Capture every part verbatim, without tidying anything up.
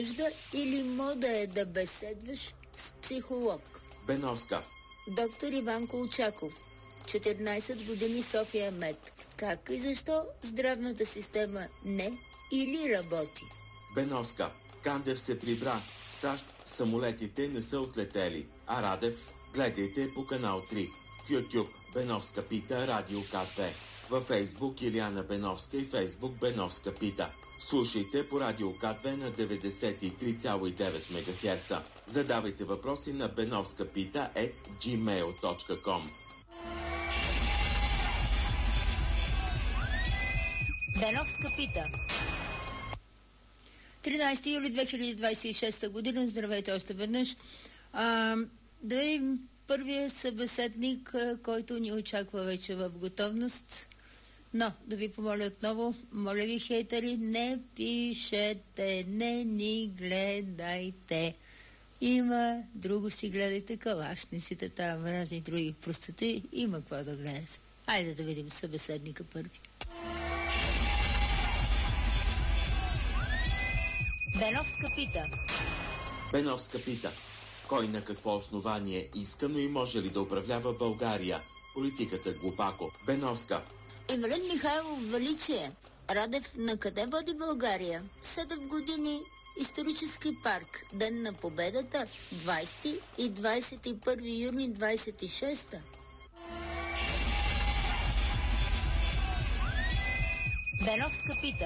Нужда или мода е да беседваш с психолог? Беновска. Доктор Иван Колчаков. четиринайсет години София Мед. Как и защо здравната система не или работи? Беновска. Кандев се прибра. САЩ самолетите не са отлетели. А Радев, гледайте по канал три. В YouTube Беновска пита, Радио КТ. Във Фейсбук Илияна Беновска и Фейсбук Беновска пита. Слушайте по Радио КТ на деветдесет и три цяло и девет мегахерца. Задавайте въпроси на benovskapita ет джимейл точка ком. Беновска пита. тринайсети юли две хиляди двайсет и шеста година. Здравейте още веднъж. А, да видим първия събеседник, който ни очаква вече в готовност. Но, да ви помоля отново, моля ви, хейтери, не пишете, не ни гледайте. Има друго си гледайте, калашниците, там разни други простоти, има какво да гледате. Айде да видим събеседника първи. Беновска пита. Беновска пита. Кой на какво основание иска, но и може ли да управлява България? Политиката глупако. Беновска. Ивелин Михайлов величие. Радев на къде води България? Седем години исторически парк. Ден на победата. двайсети и двайсет и първи юни двайсет и шеста. Беновска пита.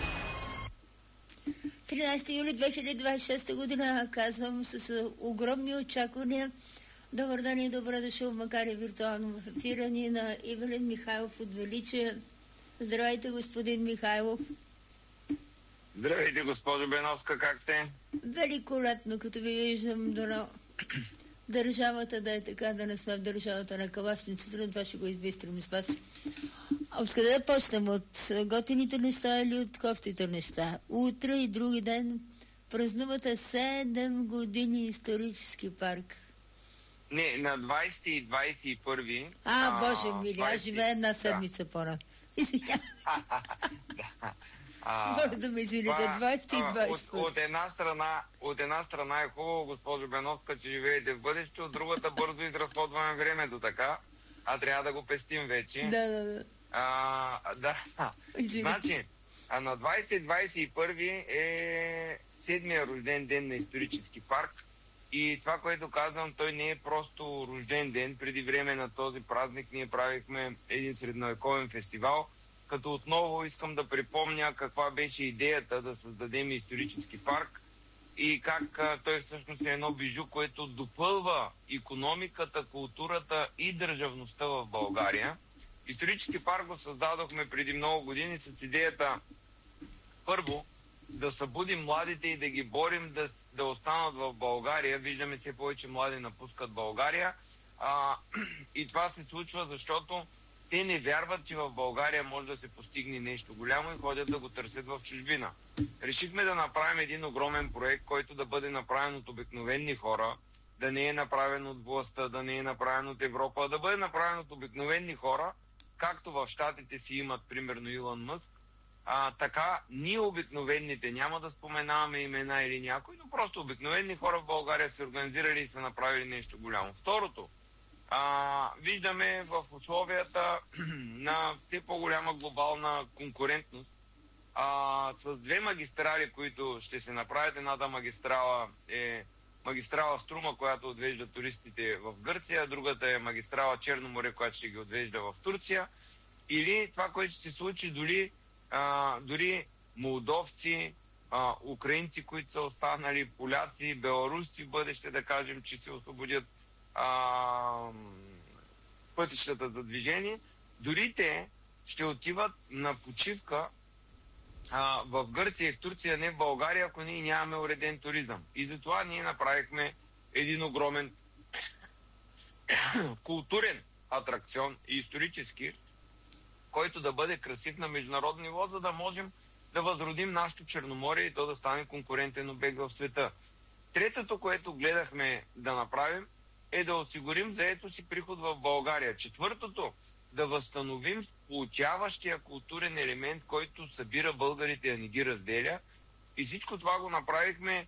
тринайсети юли две хиляди двайсет и шеста година, казвам с огромни очаквания. Добър ден и добре дошъл, макар и виртуално в ефира ни на Ивелин Михайлов от величие. Здравейте, господин Михайлов. Здравейте, госпожо Беновска, как сте? Великолепно, като ви виждам, дано държавата да е така, да не сме в държавата на калашниците, но това ще го избистрим с вас. Откъде да почнем? От готините неща или от кофтите неща? Утре и други ден празнувате седем години исторически парк. Не, на двайсети и двайсет и първи. А, а Боже мили, двайсети... аз живея една седмица да. По-рано. Извинявам. Може да ме извини за двайсети и двайсет. От, от, една страна, от една страна е хубаво, госпожо Беновска, че живеете в бъдеще, от другата бързо изразходваме времето така, а трябва да го пестим вече. Да, да, да. А, да. Значи, а на двайсети и двайсет и първи е седмия рожден ден на исторически парк. И това, което казвам, той не е просто рожден ден. Преди време на този празник ние правихме един средновековен фестивал, като отново искам да припомня каква беше идеята да създадем исторически парк и как а, той всъщност е едно бижу, което допълва икономиката, културата и държавността в България. Исторически парк го създадохме преди много години с идеята първо да събудим младите и да ги борим да, да останат в България. Виждаме все повече млади напускат България. А, и това се случва, защото те не вярват, че в България може да се постигне нещо голямо и ходят да го търсят в чужбина. Решихме да направим един огромен проект, който да бъде направен от обикновени хора, да не е направен от властта, да не е направен от Европа, а да бъде направен от обикновени хора, както в Щатите си имат, примерно, Илон Мъск. А, така, ние обикновените, няма да споменаваме имена или някой, но просто обикновени хора в България се организирали и са направили нещо голямо. Второто, а, виждаме в условията на все по-голяма глобална конкурентност, а, с две магистрали, които ще се направят. Едната магистрала е магистрала Струма, която отвежда туристите в Гърция, другата е магистрала Черно море, която ще ги отвежда в Турция. Или това, което ще се случи дори А, дори молдовци, а, украинци, които са останали, поляци, беларусци в бъдеще, да кажем, че се освободят а, пътищата за движение, дори те ще отиват на почивка а, в Гърция и в Турция, не в България, ако ние нямаме уреден туризъм. И затова ние направихме един огромен културен атракцион и исторически, който да бъде красив на международно ниво, за да можем да възродим нашето Черноморие и то да стане конкурентен обект в света. Третото, което гледахме да направим, е да осигурим заетост и приход в България. Четвъртото, да възстановим сплотяващия културен елемент, който събира българите, а не ги разделя. И всичко това го направихме